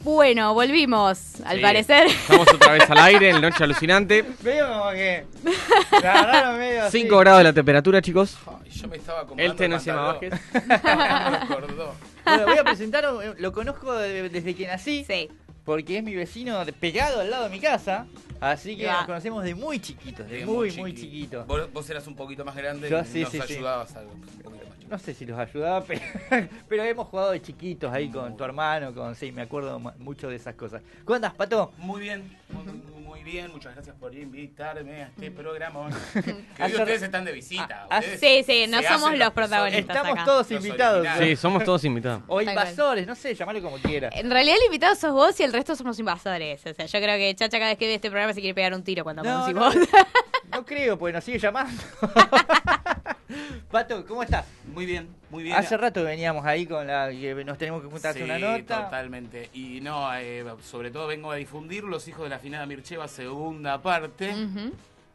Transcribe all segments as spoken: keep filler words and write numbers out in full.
Bueno, volvimos, al Sí, parecer. Estamos otra vez al aire en Noche Alucinante. Medio como que... La agarraron medio así. cinco grados la temperatura, chicos. Ay, yo me estaba acomodando El té no el encima bajes. pantalón. No me acordó. Bueno, voy a presentar, un- lo conozco de- desde que nací, Sí. porque es mi vecino de- pegado al lado de mi casa. Así que Ya. nos conocemos de muy chiquitos, de De muy, chiqui- muy chiquitos. Vos, vos eras un poquito más grande Yo y sí, nos sí, sí. ayudabas algo. Un poquito más chico. No sé si los ayudaba, pero, pero hemos jugado de chiquitos ahí con tu hermano, con sí, me acuerdo ma- mucho de esas cosas. ¿Cómo andas, Pato? Muy bien, muy, muy- muy bien. Muchas gracias por invitarme a este programa. Que hoy Hace- ustedes están de visita. Ah, ustedes Sí, sí, no se somos hacen los que protagonistas. Estamos acá. todos Los invitados. originales. Sí, somos todos invitados. O Tal cual. invasores, no sé, llamarlo como quiera. En realidad el invitado sos vos y el resto somos invasores. O sea, yo creo que Chacha cada vez que ve este programa se quiere pegar un tiro cuando No, aparecís no, vos. no creo, porque nos sigue llamando. Pato, ¿cómo estás? Muy bien, muy bien. Hace rato veníamos ahí con la que nos tenemos que juntar a hacer Sí, una nota. totalmente. Y no, eh, sobre todo vengo a difundir Los Hijos de la Finada Mircheva, segunda parte, Ujú.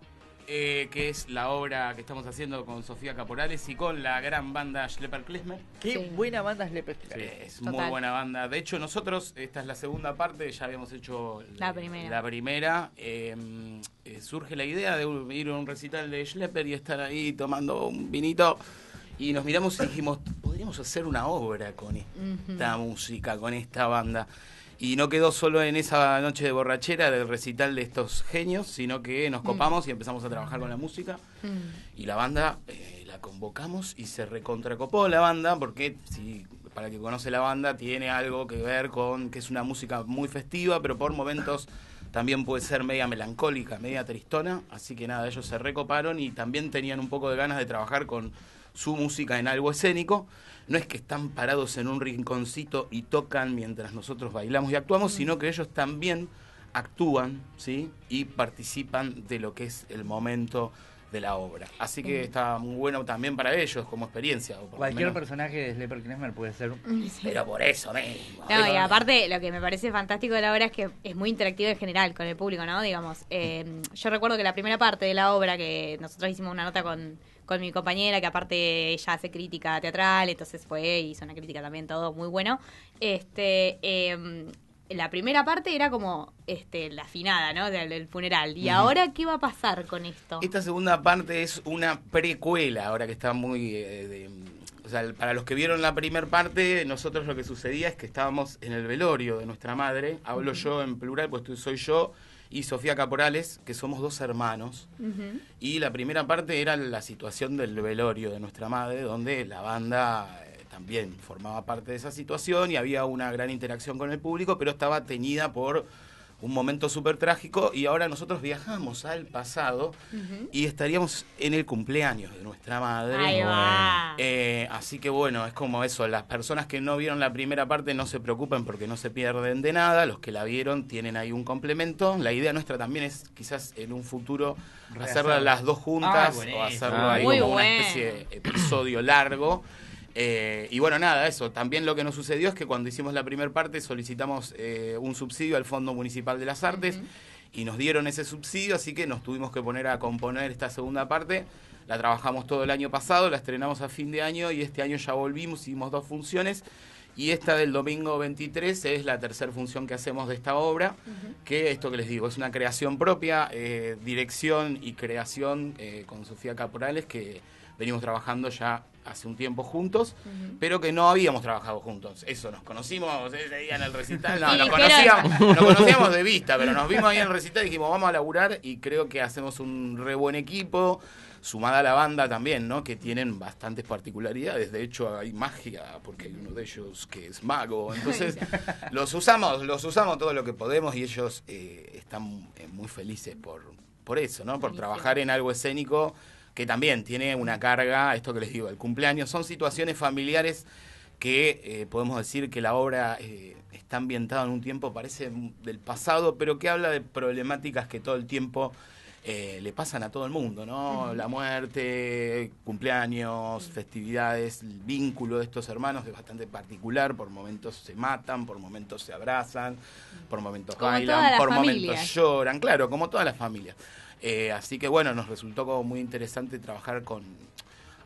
eh, que es la obra que estamos haciendo con Sofía Caporales y con la gran banda Schlepper Klezmer. Qué Sí. buena banda es Lepes. Eh, es Total. muy buena banda. De hecho, nosotros, esta es la segunda parte, ya habíamos hecho La primera. La primera. Eh, eh, surge la idea de un- ir a un recital de Schlepper y estar ahí tomando un vinito. Y nos miramos y dijimos, podríamos hacer una obra con esta música, con esta banda. Y no quedó solo en esa noche de borrachera del recital de estos genios, sino que nos copamos y empezamos a trabajar con la música. Mm. Y la banda eh, la convocamos y se recontracopó la banda, porque si para que conoce la banda tiene algo que ver con que es una música muy festiva, pero por momentos también puede ser media melancólica, media tristona. Así que nada, ellos se recoparon y también tenían un poco de ganas de trabajar con su música en algo escénico. No es que están parados en un rinconcito y tocan mientras nosotros bailamos y actuamos, sino que ellos también actúan, ¿sí? Y participan de lo que es el momento de la obra. Así que está muy bueno también para ellos como experiencia. o por lo Cualquier menos. personaje de Slepper Klezmer puede ser. Pero por eso mismo. No, y aparte lo que me parece fantástico de la obra es que es muy interactivo en general con el público, ¿no? Digamos, eh, yo recuerdo que la primera parte de la obra, que nosotros hicimos una nota con, con mi compañera, que aparte ella hace crítica teatral, entonces fue y hizo una crítica también, todo muy bueno. Este, eh, la primera parte era como este la finada, ¿no? Del, del funeral. ¿Y Ujú. ahora qué va a pasar con esto? Esta segunda parte es una precuela, ahora que está muy... eh, de- o sea, para los que vieron la primera parte, nosotros lo que sucedía es que estábamos en el velorio de nuestra madre. Hablo yo en plural, pues tú- soy yo y Sofía Caporales, que somos dos hermanos. Ujú. Y la primera parte era la situación del velorio de nuestra madre, donde la banda eh, también formaba parte de esa situación y había una gran interacción con el público, pero estaba teñida por un momento súper trágico. Y ahora nosotros viajamos al pasado Ujú. y estaríamos en el cumpleaños de nuestra madre. Ahí va. Eh, así que bueno, es como eso, las personas que no vieron la primera parte no se preocupen porque no se pierden de nada, los que la vieron tienen ahí un complemento. La idea nuestra también es quizás en un futuro hacerlas Rehacerlo. las dos Ah, juntas buenísimo. o hacerlo Ah, ahí muy como una bueno. especie de episodio largo. Eh, y bueno, nada, eso. También lo que nos sucedió es que cuando hicimos la primera parte solicitamos eh, un subsidio al Fondo Municipal de las Artes Ujú. y nos dieron ese subsidio, así que nos tuvimos que poner a componer esta segunda parte. La trabajamos todo el año pasado, la estrenamos a fin de año y este año ya volvimos, hicimos dos funciones. Y esta del domingo veintitrés es la tercera función que hacemos de esta obra, que esto que les digo, es una creación propia, eh, dirección y creación eh, con Sofía Caporales, que venimos trabajando ya hace un tiempo juntos, Ujú. pero que no habíamos trabajado juntos. Eso, nos conocimos ese día en el recital, no, Sí, nos, pero- conocíamos, nos conocíamos de vista, pero nos vimos ahí en el recital y dijimos, vamos a laburar, y creo que hacemos un re buen equipo, sumada a la banda también, ¿no? Que tienen bastantes particularidades. De hecho, hay magia, porque hay uno de ellos que es mago. Entonces, los usamos, los usamos todo lo que podemos y ellos eh, están eh, muy felices por, por eso, ¿no? Por Buenísimo. trabajar en algo escénico que también tiene una carga, esto que les digo, el cumpleaños. Son situaciones familiares que eh, podemos decir que la obra eh, está ambientada en un tiempo, parece del pasado, pero que habla de problemáticas que todo el tiempo eh, le pasan a todo el mundo, ¿no? La muerte, cumpleaños, festividades, el vínculo de estos hermanos es bastante particular, por momentos se matan, por momentos se abrazan, por momentos Como todas bailan, las por familias. momentos lloran, claro, como todas las familias. Eh, así que bueno, nos resultó como muy interesante trabajar con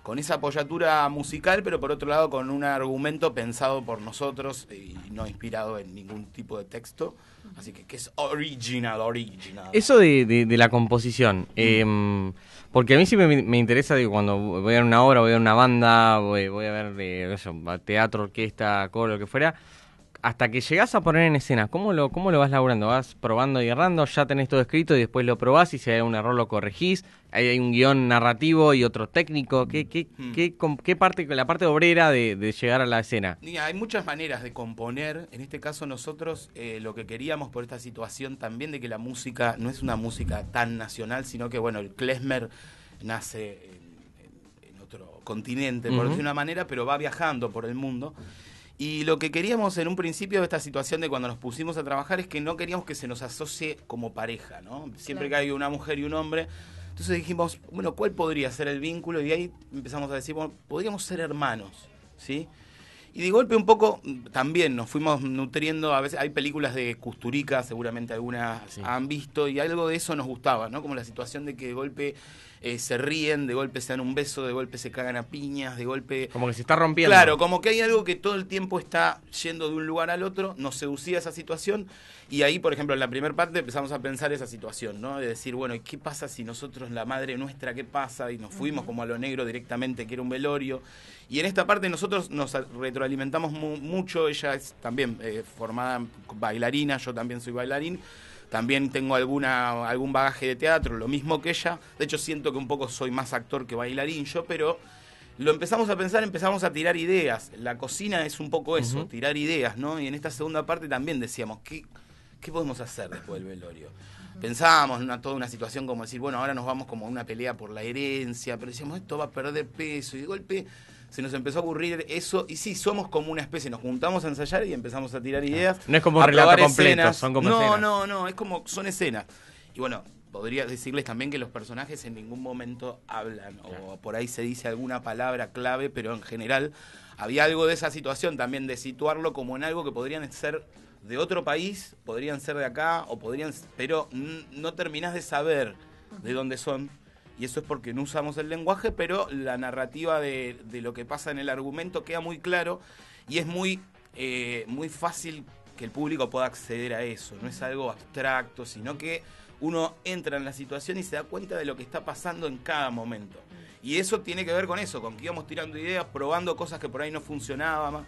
con esa apoyatura musical, pero por otro lado con un argumento pensado por nosotros y no inspirado en ningún tipo de texto. Así que, que es original, original. Eso de, de, de la composición, eh, porque a mí siempre me, me interesa, digo, cuando voy a ver una obra, voy a ver una banda, voy, voy a ver de, eso, teatro, orquesta, coro, lo que fuera, hasta que llegás a poner en escena, ¿cómo lo, cómo lo vas laburando? ¿Vas probando y errando? ¿Ya tenés todo escrito y después lo probás y si hay un error lo corregís? ¿Hay, hay un guión narrativo y otro técnico? ¿Qué, qué, Mm. qué, com- qué parte, la parte obrera de, de llegar a la escena? Mira, hay muchas maneras de componer. En este caso nosotros eh, lo que queríamos por esta situación también de que la música no es una música tan nacional, sino que bueno, el klezmer nace en, en- en otro continente, por Ujú. decir una manera, pero va viajando por el mundo. Y lo que queríamos en un principio de esta situación de cuando nos pusimos a trabajar es que no queríamos que se nos asocie como pareja, ¿no? Siempre Claro. que hay una mujer y un hombre. Entonces dijimos, bueno, ¿cuál podría ser el vínculo? Y de ahí empezamos a decir, bueno, podríamos ser hermanos, ¿sí? Y de golpe un poco mm, también nos fuimos nutriendo, a veces hay películas de Kusturica, seguramente algunas Sí. han visto, y algo de eso nos gustaba, ¿no? Como la situación de que de golpe eh, se ríen, de golpe se dan un beso, de golpe se cagan a piñas, de golpe... Como que se está rompiendo. Claro, como que hay algo que todo el tiempo está yendo de un lugar al otro, nos seducía esa situación, y ahí, por ejemplo, en la primera parte empezamos a pensar esa situación, ¿no? De decir, bueno, ¿y qué pasa si nosotros, la madre nuestra, qué pasa? Y nos fuimos como a lo negro directamente, que era un velorio. Y en esta parte nosotros nos retroalimentamos mu- mucho, ella es también eh, formada bailarina, yo también soy bailarín. También tengo alguna algún bagaje de teatro, lo mismo que ella. De hecho, siento que un poco soy más actor que bailarín yo, pero lo empezamos a pensar, empezamos a tirar ideas. La cocina es un poco eso, Ujú. tirar ideas, ¿no? Y en esta segunda parte también decíamos, ¿qué, qué podemos hacer después del velorio? Pensábamos en una, toda una situación como decir, bueno, ahora nos vamos como a una pelea por la herencia, pero decíamos, esto va a perder peso. Y de golpe se nos empezó a ocurrir eso. Y sí, somos como una especie, nos juntamos a ensayar y empezamos a tirar ideas. No es como un a relato probar completo, escenas. son como no, escenas. No, no, es como, son escenas. Y bueno, podría decirles también que los personajes en ningún momento hablan, o por ahí se dice alguna palabra clave, pero en general había algo de esa situación también, de situarlo como en algo que podrían ser de otro país, podrían ser de acá, o podrían, pero n- no terminás de saber de dónde son. Y eso es porque no usamos el lenguaje, pero la narrativa de, de lo que pasa en el argumento queda muy claro y es muy, eh, muy fácil que el público pueda acceder a eso. No es algo abstracto, sino que uno entra en la situación y se da cuenta de lo que está pasando en cada momento. Y eso tiene que ver con eso, con que íbamos tirando ideas, probando cosas que por ahí no funcionaban.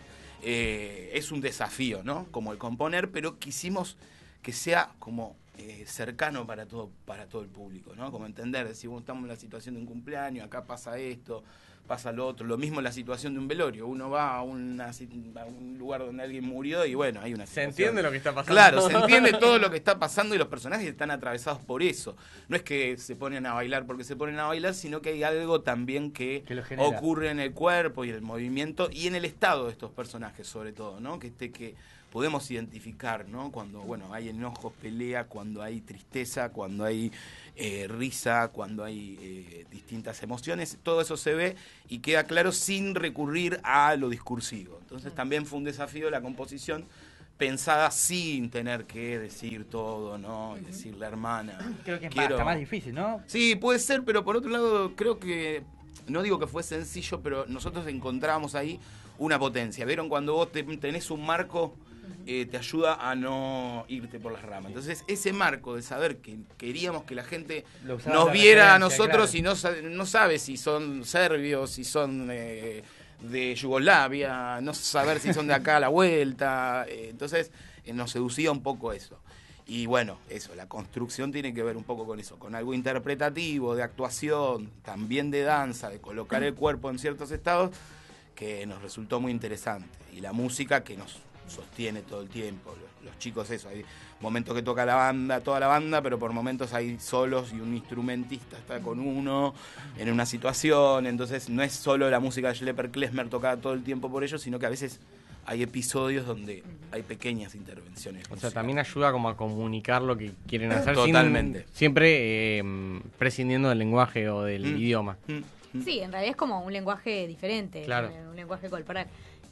Eh, es un desafío, ¿no? Como el componer, pero quisimos que sea como eh, cercano para todo, para todo el público, ¿no? Como entender, decir, bueno, estamos en la situación de un cumpleaños, acá pasa esto, pasa lo otro. Lo mismo en la situación de un velorio. Uno va a, una, a un lugar donde alguien murió y bueno, hay una Se situación. entiende lo que está pasando. Claro, se entiende todo lo que está pasando y los personajes están atravesados por eso. No es que se ponen a bailar porque se ponen a bailar, sino que hay algo también que, Que lo genera. ocurre en el cuerpo y el movimiento y en el estado de estos personajes sobre todo, ¿no? Que este que podemos identificar, ¿no? Cuando, bueno, hay enojos, pelea, cuando hay tristeza, cuando hay eh, risa, cuando hay eh, distintas emociones, todo eso se ve y queda claro sin recurrir a lo discursivo. Entonces también fue un desafío la composición pensada sin tener que decir todo, ¿no? Y decir la hermana. Creo que es quiero- más, está más difícil, ¿no? Sí, puede ser, pero por otro lado creo que, no digo que fue sencillo, pero nosotros encontramos ahí una potencia. ¿Vieron? Cuando vos te- tenés un marco, eh, te ayuda a no irte por las ramas. Entonces, ese marco de saber que queríamos que la gente Lo usaba nos la viera a referencia, nosotros claro. y no, sa- no sabe si son serbios, si son eh, de Yugoslavia, no saber si son de acá a la vuelta. Eh, entonces, eh, nos seducía un poco eso. Y bueno, eso, la construcción tiene que ver un poco con eso, con algo interpretativo, de actuación, también de danza, de colocar el cuerpo en ciertos estados, que nos resultó muy interesante. Y la música que nos sostiene todo el tiempo. Los, los chicos, eso, hay momentos que toca la banda, toda la banda, pero por momentos hay solos y un instrumentista está con uno en una situación. Entonces no es solo la música de Schlepper Klezmer tocada todo el tiempo por ellos, sino que a veces hay episodios donde hay pequeñas intervenciones. O sea, musicales. también ayuda como a comunicar lo que quieren hacer. Totalmente. Sin, siempre eh, prescindiendo del lenguaje o del Mm. idioma. Mm, mm. Sí, en realidad es como un lenguaje diferente, Claro. eh, un lenguaje corporal.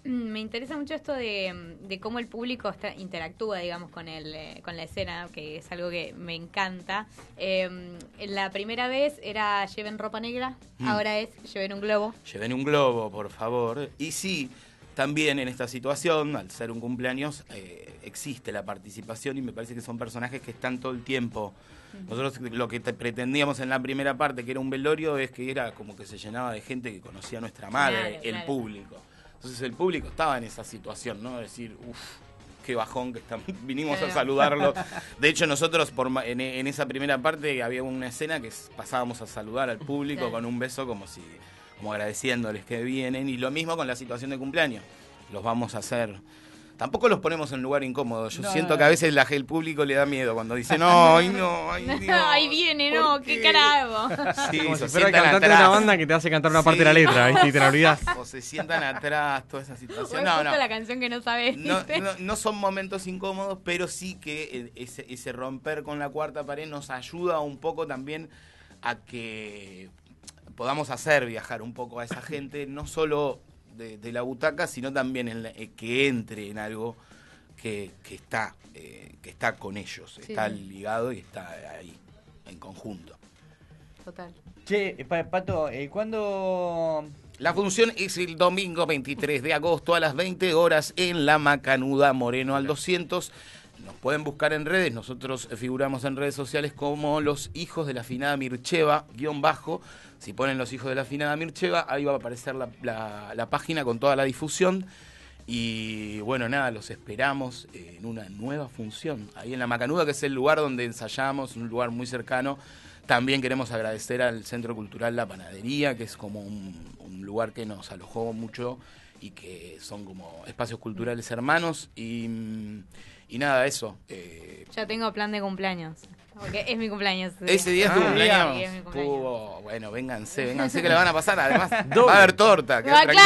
Me interesa mucho esto de, de cómo el público está, interactúa, digamos, con el eh, con la escena, que es algo que me encanta. Eh, la primera vez era lleven ropa negra, mm. ahora es lleven un globo. Lleven un globo, por favor. Y sí, también en esta situación, al ser un cumpleaños, eh, existe la participación y me parece que son personajes que están todo el tiempo. Nosotros lo que te pretendíamos en la primera parte, que era un velorio, es que era como que se llenaba de gente que conocía a nuestra madre, claro, el claro. público. Entonces el público estaba en esa situación, ¿no? Decir, uff, qué bajón que estamos, vinimos claro. a saludarlo. De hecho, nosotros por en, en esa primera parte había una escena que pasábamos a saludar al público claro. con un beso como si, como agradeciéndoles que vienen. Y lo mismo con la situación de cumpleaños. Los vamos a hacer. Tampoco los ponemos en lugar incómodo. Yo no, siento no. que a veces la, el público le da miedo cuando dice, no, ay, no, ay, Dios. Ahí viene, no, qué, qué carajo. Sí, Como se si fuera el sientan cantante de atrás. una banda que te hace cantar una parte de la letra, ¿viste? Y te la olvidás. O se sientan atrás, toda esa O situación. es No, justo no. la canción que no sabes. No, ¿viste? no, no son momentos incómodos, pero sí que ese, ese romper con la cuarta pared nos ayuda un poco también a que podamos hacer viajar un poco a esa gente, no solo de, de la butaca, sino también en la, eh, que entre en algo que, que está eh, que está con ellos, Sí, está sí. ligado y está ahí, en conjunto. Total. Che, Pa- Pato, eh, ¿cuándo...? La función es el domingo veintitrés de agosto a las veinte horas en La Macanuda, Moreno al doscientos. Nos pueden buscar en redes, nosotros figuramos en redes sociales como Los Hijos de la Afinada Mircheva, guión bajo. Si ponen Los Hijos de la Afinada Mircheva, ahí va a aparecer la, la, la página con toda la difusión. Y bueno, nada, los esperamos en una nueva función. Ahí en La Macanuda, que es el lugar donde ensayamos, un lugar muy cercano. También queremos agradecer al Centro Cultural La Panadería, que es como un, un lugar que nos alojó mucho y que son como espacios culturales hermanos. Y, y nada, eso. Eh, Ya tengo plan de cumpleaños. Porque es mi cumpleaños. ese día es tu Ah, cumpleaños. sí, es mi cumpleaños. Tuvo- bueno, vénganse, vénganse que le van a pasar. Además, Doble. va a haber torta. Ah, queda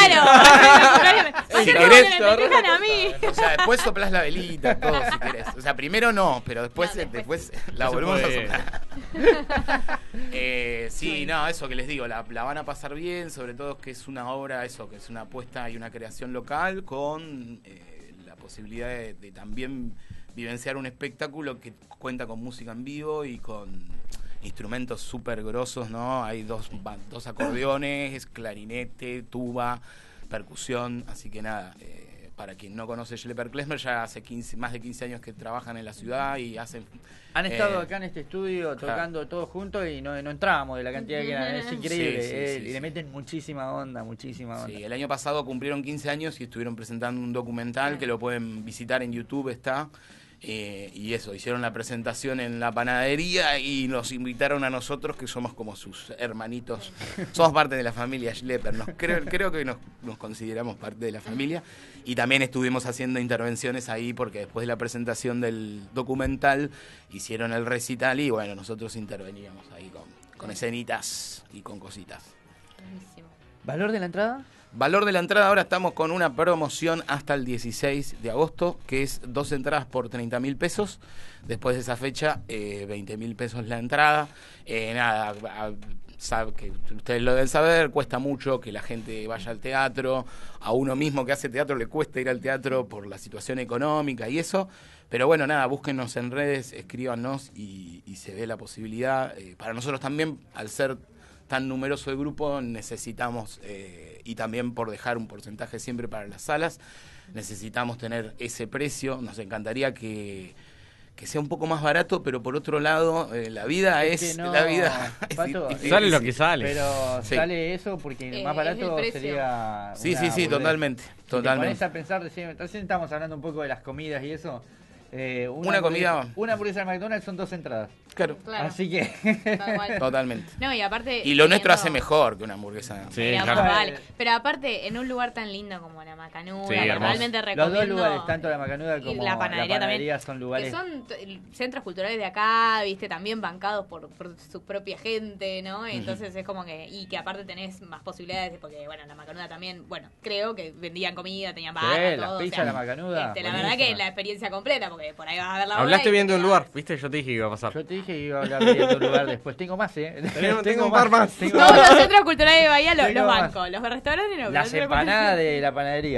claro. Si Si querés, querés, me festejan a mí. O sea, después soplás la velita, todo si querés. O sea, primero no, pero después, No, después después, la se volvemos puede. a soplar. eh, sí, no, eso que les digo, la, la van a pasar bien, sobre todo que es una obra, eso, que es una apuesta y una creación local con eh, la posibilidad de, de también vivenciar un espectáculo que cuenta con música en vivo y con instrumentos súper grosos, ¿no? Hay dos, ba- dos acordeones, clarinete, tuba, percusión, así que nada, eh, para quien no conoce Schlepper Klezmer, ya hace quince, más de quince años que trabajan en la ciudad y hacen... Han estado eh, acá en este estudio claro. tocando todos juntos y no, no entrábamos de la cantidad que eran. Es increíble. Sí, sí, eh, sí, y sí. le meten muchísima onda, muchísima onda. Sí, el año pasado cumplieron quince años y estuvieron presentando un documental que lo pueden visitar en YouTube, está. Eh, y eso, hicieron la presentación en la panadería y nos invitaron a nosotros, que somos como sus hermanitos. Somos parte de la familia Schlepper. Nos, creo, creo que nos, nos consideramos parte de la familia. Y también estuvimos haciendo intervenciones ahí porque después de la presentación del documental hicieron el recital y bueno, nosotros interveníamos ahí con, con escenitas y con cositas. Buenísimo. ¿Valor de la entrada? Valor de la entrada, ahora estamos con una promoción hasta el dieciséis de agosto, que es dos entradas por treinta mil pesos. Después de esa fecha, eh, veinte mil pesos la entrada. Eh, nada, a, sabe que ustedes lo deben saber, cuesta mucho que la gente vaya al teatro. A uno mismo que hace teatro le cuesta ir al teatro por la situación económica y eso. Pero bueno, nada, búsquenos en redes, escríbanos y, y se ve la posibilidad. Eh, para nosotros también, al ser tan numeroso el grupo, necesitamos, eh, y también por dejar un porcentaje siempre para las salas, necesitamos tener ese precio. Nos encantaría que, que sea un poco más barato, pero por otro lado, eh, la vida es, Es que no, la vida es Pato, difícil. Sale lo que sale. Pero Sí. sale eso porque Eh, más es barato el precio. sería. Sí, una sí, sí, boludez. totalmente, Si te pones totalmente. a pensar, recién, recién estamos hablando un poco de las comidas y eso. eh, Una comida- hamburguesa- Una hamburguesa de McDonald's son dos entradas. Claro, Claro. Así que. Tal cual. totalmente. No, y aparte. Y lo nuestro teniendo- hace mejor que una hamburguesa. Sí, Pero, claro. vale. Pero aparte, en un lugar tan lindo como la Macanuda, Sí, que hermoso. realmente Los recomiendo. dos lugares, tanto la Macanuda y como la panadería, también, son lugares. que son t- centros culturales de acá, viste, también bancados por, por su propia gente, ¿no? Entonces es como que, y que aparte tenés más posibilidades, porque bueno, la Macanuda también, bueno, creo que vendían comida, tenían Sí, barra, las todo. pizzas o sea, de la Macanuda, este, la verdad que buenísimas. la experiencia completa, porque por ahí vas a ver la obra Hablaste y bien te de un quedás- lugar, ¿viste? Yo te dije que iba a pasar. Yo te dije que iba a hablar de otro lugar después. Tengo más, ¿eh? Tengo- tengo un par más. tengo Todos más. los centros culturales de Bahía los, Tengo los más. bancos, los restaurantes no. pero Las los centros empanadas de la panadería.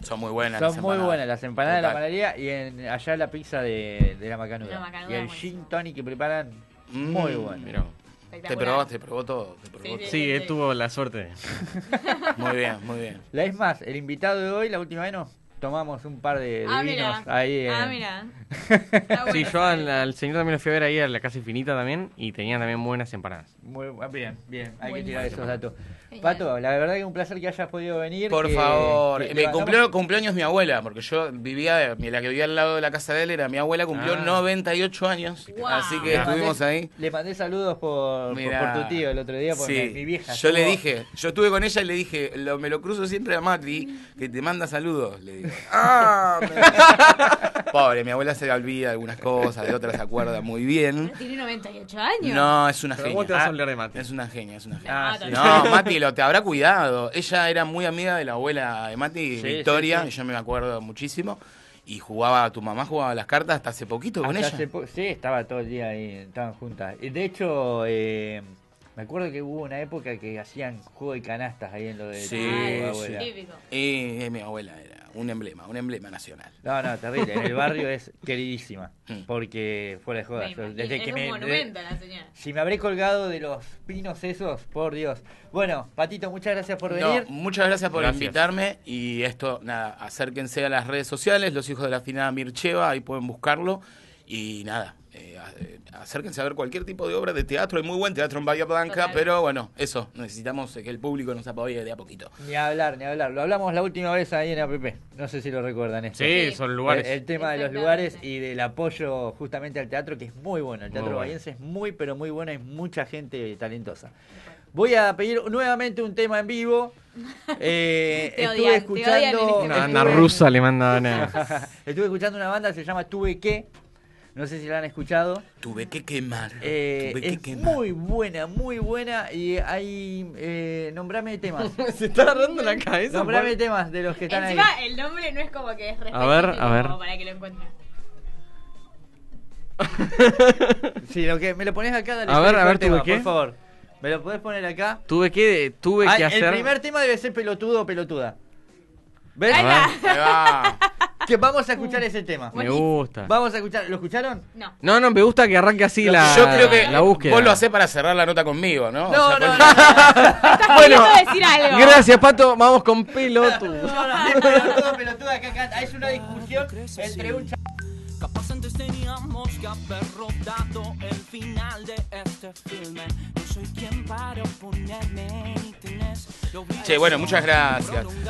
Son muy buenas Son las muy empanadas. buenas las empanadas de la Total. panadería y en, allá la pizza de, de la Macanuda. La Macanuda Y el es buenísimo. gin tonic que preparan, Mm, muy bueno. Mirá. Te Espectacular. probó, te probó todo. Te probó Sí, todo. Sí, él tuvo la suerte. Muy bien, muy bien. La es más, el invitado de hoy, la última vez nos tomamos un par de, de Ah, vinos mira. ahí. Ah, en- mira. Está bueno Sí, yo saber. al, al señor también lo fui a ver ahí a la Casa Infinita también y tenía también buenas empanadas. Muy bu- bien, bien, hay que Buenísimo. tirar esos datos. Genial. Pato, la verdad que es un placer que hayas podido venir. Por que- favor, que me levantamos- cumplió cumpleaños mi abuela, porque yo vivía, la que vivía al lado de la casa de él era mi abuela, cumplió Ah. noventa y ocho años, Wow. así que Le mandé- estuvimos ahí. Le mandé saludos por, por- Mirá. por tu tío el otro día, porque Sí, mi, mi vieja. yo le estuvo- dije, yo estuve con ella y le dije, lo, me lo cruzo siempre a Mati, que te manda saludos. Le digo, ah, me- Pobre, mi abuela se le olvida algunas cosas, de otras se acuerda muy bien. Tiene noventa y ocho años. No, es una Pero genia. vos te vas a Ah, hablar de Mati. Es una genia, es una genia. Ah, Ah, sí. No, Mati, lo, te habrá cuidado. Ella era muy amiga de la abuela de Mati, Sí, Victoria, sí, sí. y yo me acuerdo muchísimo. Y jugaba, tu mamá jugaba las cartas hasta hace poquito con Hasta ella. hace po- sí, estaba todo el día ahí, estaban juntas. Y de hecho, eh, me acuerdo que hubo una época que hacían juego de canastas ahí en lo de Sí, tu Ay, abuela. típico. Y eh, mi abuela era un emblema, un emblema nacional. No, no, terrible. En el barrio es queridísima. Mm. Porque fuera de Me jodas. imagino, Desde es que un me, monumento la señora. si me habré colgado de los pinos esos, por Dios. Bueno, Patito, muchas gracias por No, venir. muchas gracias por Gracias. invitarme. Y esto, nada, acérquense a las redes sociales, Los Hijos de la Finada Mircheva, ahí pueden buscarlo. Y nada, eh, a- eh, acérquense a ver cualquier tipo de obra de teatro. Hay muy buen teatro en Bahía Blanca, Total. pero bueno, eso, necesitamos eh, que el público nos apoye de a poquito. Ni hablar, ni hablar. Lo hablamos la última vez ahí en A P P. No sé si lo recuerdan esto. Sí, Sí. son lugares. El, el tema de los Exactamente. lugares y del apoyo justamente al teatro, que es muy bueno. El Muy teatro bueno. bahiense es muy, pero muy bueno. Hay mucha gente talentosa. Voy a pedir nuevamente un tema en vivo. Eh, Te estuve odian, te escuchando. odian en este Una, estuve- una rusa le manda Ana. Estuve escuchando una banda, se llama Tuve que. No sé si la han escuchado. Tuve que quemar. Eh, tuve que es quemar. muy buena, muy buena. Y hay. Eh, nombrame temas. Se está agarrando la cabeza. nombrame por- temas de los que están ahí. Encima el nombre no es como que es A ver, específico a ver. como para que lo encuentren. Sí, lo que me lo pones acá, dale. A ver, play a al ver, tema, ¿tuve qué? por favor. ¿Me lo podés poner acá? Tuve que, tuve Ah, que hacer. El primer tema debe ser pelotudo o pelotuda. ¿Ves? Ahí A va. Ahí va. Que vamos a escuchar ese tema. Me gusta. Vamos a escuchar. ¿Lo escucharon? No. No, no, me gusta que arranque así la, Yo creo que la búsqueda. vos lo hacés para cerrar la nota conmigo, ¿no? No, O sea, no, pues- no. Estás Bueno, queriendo decir algo. Gracias, Pato. Vamos con pelotudo. No, no, es pelotudo o pelotuda que acá es una discusión entre un chaval. Capaz antes teníamos que haber rodado el final de este filme. No soy quien para oponerme, ni tenés la Che, bueno, muchas gracias.